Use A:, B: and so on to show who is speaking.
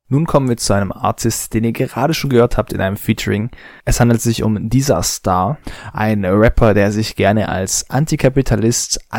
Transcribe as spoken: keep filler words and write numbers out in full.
A: Nun kommen wir zu einem Artist, den ihr gerade schon gehört habt in einem Featuring. Es handelt sich um Disarstar, ein Rapper, der sich gerne als Antikapitalist,